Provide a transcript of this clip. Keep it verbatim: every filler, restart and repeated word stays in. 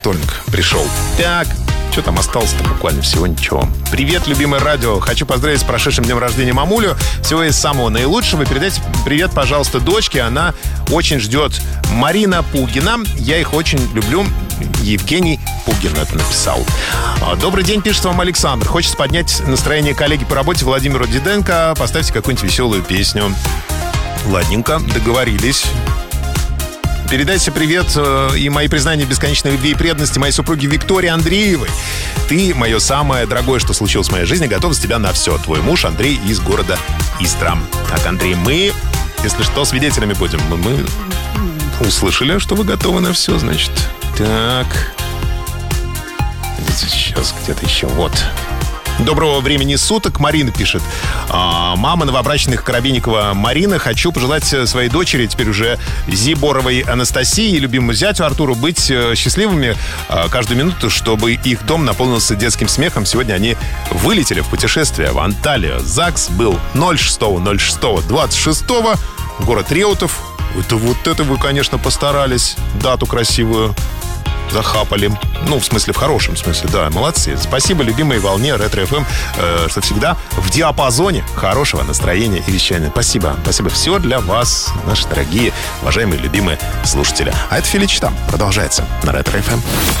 Вторник пришел. Так, что там осталось-то буквально всего ничего. Привет, любимое радио. Хочу поздравить с прошедшим днем рождения мамулю. Всего из самого наилучшего. Передайте привет, пожалуйста, дочке. Она очень ждет. Марина Пугина. Я их очень люблю. Евгений Пугин это написал. Добрый день, пишет вам Александр. Хочется поднять настроение коллеги по работе Владимиру Диденко. Поставьте какую-нибудь веселую песню. Ладненько, договорились. Передайте привет э, и мои признания бесконечной любви и преданности моей супруге Виктории Андреевой. Ты мое самое дорогое, что случилось в моей жизни. Готов за тебя на все. Твой муж Андрей из города Истра. Так, Андрей, мы, если что, свидетелями будем. Мы, мы услышали, что вы готовы на все, значит. Так. Сейчас где-то еще. Вот. Доброго времени суток. Марина пишет. Мама новобрачных Коробейникова Марина. Хочу пожелать своей дочери, теперь уже Зиборовой Анастасии и любимому зятю Артуру быть счастливыми каждую минуту, чтобы их дом наполнился детским смехом. Сегодня они вылетели в путешествие в Анталию. ЗАГС был ноль шестого ноль шестого двадцать шестого. Город Реутов. Это вот это вы, конечно, постарались. Дату красивую захапали. Ну, в смысле, в хорошем смысле, да, молодцы. Спасибо любимой волне Ретро-эф эм, э, что всегда в диапазоне хорошего настроения и вещания. Спасибо, спасибо. Все для вас, наши дорогие, уважаемые, любимые слушатели. А это Филичта продолжается на Ретро-эф эм.